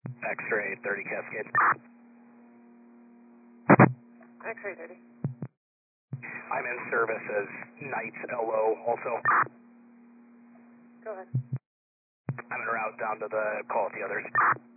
X-ray 30 Cascade. X-ray 30. I'm in service as Knights LO also. Go ahead. I'm en route down to the call with the others.